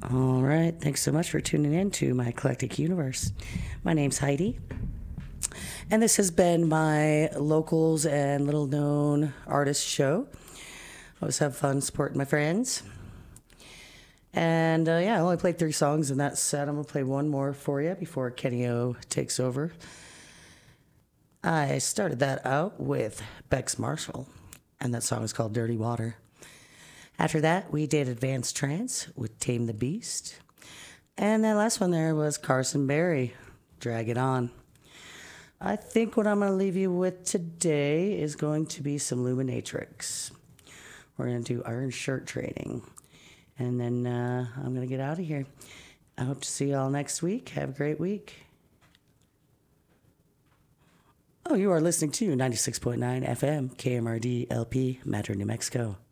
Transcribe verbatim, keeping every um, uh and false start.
All right. Thanks so much for tuning in to my eclectic universe. My name's Heidi, and this has been my locals and little known artist show. Always have fun supporting my friends. And uh, yeah, I only played three songs in that set. I'm going to play one more for you before Kenny O takes over. I started that out with Bex Marshall, and that song is called Dirty Water. After that, we did Advanced Trance with Tame the Beast. And that last one there was Carson Berry, Drag It On. I think what I'm going to leave you with today is going to be some Luminatrix. We're going to do Iron Shirt Training. And then uh, I'm going to get out of here. I hope to see you all next week. Have a great week. Oh, you are listening to ninety-six point nine F M, K M R D L P, Madrid, New Mexico.